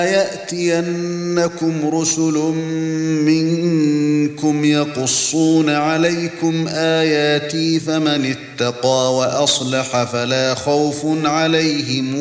يَأْتِيَنَّكُمْ رُسُلٌ مِنكُمْ يَقُصُّونَ عَلَيْكُمْ آيَاتِي فَمَنِ اتَّقَى وَأَصْلَحَ فَلَا خَوْفٌ عَلَيْهِمْ